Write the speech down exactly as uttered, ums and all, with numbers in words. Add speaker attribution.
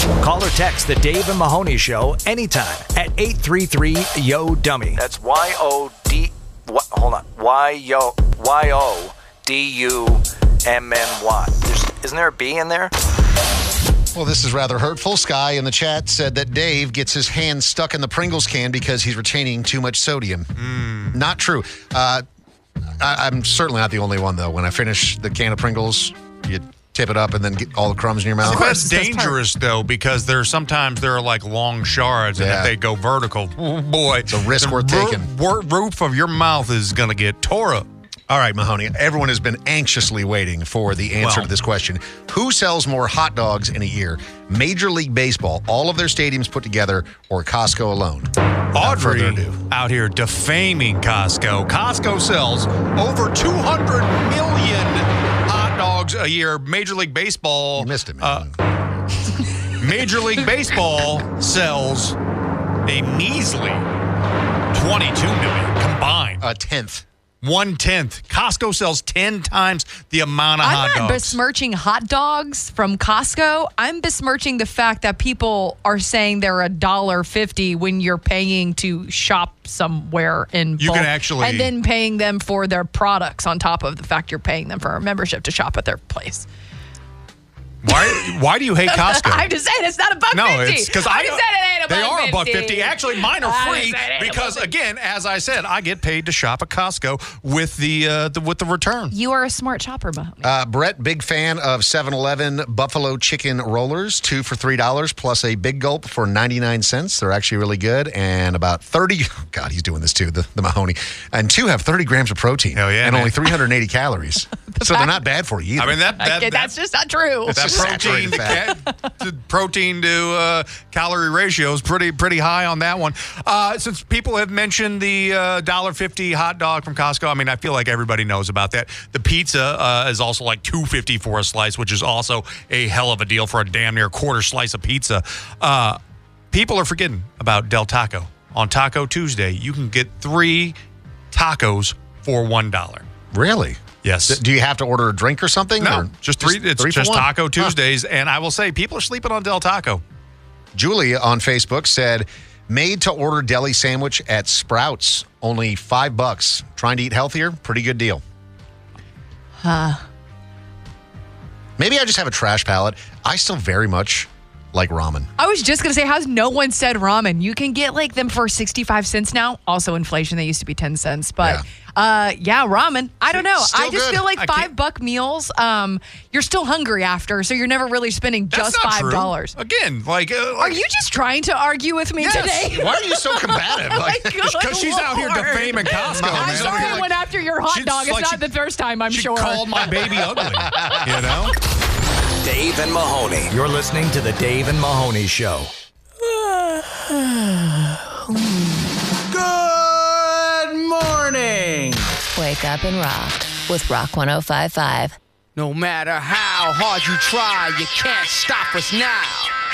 Speaker 1: Call or text the Dave and Mahoney Show anytime at eight three three, Y O, dummy. That's Y O D... What, hold on. Y O... Y O D U M M Y. There's, isn't there a B in there?
Speaker 2: Well, this is rather hurtful. Sky in the chat said that Dave gets his hand stuck in the Pringles can because he's retaining too much sodium. Mm. Not true. Uh, I, I'm certainly not the only one, though. When I finish the can of Pringles, you tip it up and then get all the crumbs in your mouth.
Speaker 3: That's dangerous, though, because there's sometimes there are like long shards, and
Speaker 2: Yeah.
Speaker 3: if they go vertical, oh boy,
Speaker 2: It's a risk
Speaker 3: the
Speaker 2: worth
Speaker 3: ro-
Speaker 2: taking.
Speaker 3: wor- roof of your mouth is going to get tore up.
Speaker 2: All right, Mahoney. Everyone has been anxiously waiting for the answer
Speaker 3: Well.
Speaker 2: to this question. Who sells more hot dogs in a year? Major League Baseball, all of their stadiums put together, or Costco alone? Without further
Speaker 3: Audrey
Speaker 2: ado.
Speaker 3: out here defaming Costco. Costco sells over two hundred million hot dogs a year. Major League Baseball.
Speaker 2: You missed it, man.
Speaker 3: Uh, Major League Baseball sells a measly twenty-two million combined.
Speaker 2: A tenth.
Speaker 3: One tenth. Costco sells ten times the amount of
Speaker 4: I'm
Speaker 3: hot
Speaker 4: not
Speaker 3: dogs.
Speaker 4: besmirching hot dogs from Costco. I'm besmirching the fact that people are saying they're a dollar fifty when you're paying to shop somewhere in
Speaker 3: You
Speaker 4: bulk,
Speaker 3: can actually-
Speaker 4: and then paying them for their products on top of the fact you're paying them for a membership to shop at their place.
Speaker 3: Why? Why do you hate Costco?
Speaker 4: I'm just saying it's not a buck
Speaker 3: No,
Speaker 4: fifty.
Speaker 3: it's because
Speaker 4: I
Speaker 3: I.
Speaker 4: just said it ain't a
Speaker 3: they
Speaker 4: buck
Speaker 3: are a buck
Speaker 4: fifty.
Speaker 3: fifty. Actually, mine are
Speaker 4: I
Speaker 3: free
Speaker 4: just said it ain't a
Speaker 3: because,
Speaker 4: buck
Speaker 3: again, as I said, I get paid to shop at Costco with the, uh, the with the return.
Speaker 4: You are a smart shopper, Mahoney.
Speaker 2: Uh, Brett, big fan of seven eleven Buffalo Chicken Rollers, two for three dollars plus a big gulp for ninety-nine cents. They're actually really good. And about thirty, oh God, he's doing this too, the, the Mahoney. And two have thirty grams of protein.
Speaker 3: Hell yeah,
Speaker 2: And
Speaker 3: man.
Speaker 2: only three hundred eighty calories. So they're not bad for you either.
Speaker 3: I mean that that,
Speaker 4: Okay,
Speaker 3: that
Speaker 4: that's just not true.
Speaker 2: It's
Speaker 3: that
Speaker 2: just
Speaker 3: protein
Speaker 2: saturated
Speaker 3: to,
Speaker 2: fat.
Speaker 3: ca- to protein to uh, calorie ratio is pretty pretty high on that one. Uh, since people have mentioned the uh, one dollar fifty hot dog from Costco, I mean I feel like everybody knows about that. The pizza uh, is also like two fifty for a slice, which is also a hell of a deal for a damn near quarter slice of pizza. Uh, people are forgetting about Del Taco. On Taco Tuesday, you can get three tacos for one dollar.
Speaker 2: Really?
Speaker 3: Yes.
Speaker 2: D- Do you have to order a drink or something?
Speaker 3: No,
Speaker 2: or
Speaker 3: just three. It's
Speaker 2: three for
Speaker 3: just
Speaker 2: one?
Speaker 3: Taco
Speaker 2: Huh.
Speaker 3: Tuesdays, and I will say people are sleeping on Del Taco.
Speaker 2: Julie on Facebook said, made to order deli sandwich at Sprouts, only five bucks. Trying to eat healthier, pretty good deal.
Speaker 4: Huh.
Speaker 2: Maybe I just have a trash palate. I still very much like ramen.
Speaker 4: I was just going to say, how's no one said ramen? You can get like them for sixty-five cents now. Also inflation, they used to be ten cents. But yeah, uh, yeah ramen. I don't know.
Speaker 2: Still
Speaker 4: I just
Speaker 2: good.
Speaker 4: feel like
Speaker 3: I
Speaker 4: five
Speaker 3: can't-
Speaker 4: buck meals, um, you're still hungry after. So you're never really spending
Speaker 3: That's
Speaker 4: just
Speaker 3: not
Speaker 4: five
Speaker 3: true.
Speaker 4: dollars.
Speaker 3: Again, like, uh,
Speaker 4: Are
Speaker 3: like
Speaker 4: you just trying to argue with me
Speaker 3: Yes.
Speaker 4: today?
Speaker 2: Why are you so combative? Like,
Speaker 4: Good
Speaker 3: because she's out here
Speaker 4: Lord.
Speaker 3: defaming Costco,
Speaker 4: I'm
Speaker 3: man.
Speaker 4: sorry I
Speaker 2: Like-
Speaker 4: went after your hot
Speaker 3: She's
Speaker 4: dog. It's
Speaker 3: like
Speaker 4: not
Speaker 3: she-
Speaker 4: the first time, I'm
Speaker 3: she
Speaker 4: sure.
Speaker 3: called my baby ugly. You know.
Speaker 1: Dave and Mahoney. You're listening to the Dave and Mahoney Show.
Speaker 5: Good morning.
Speaker 6: Wake up and rock with Rock one oh five point five.
Speaker 5: No matter how hard you try, you can't stop us now.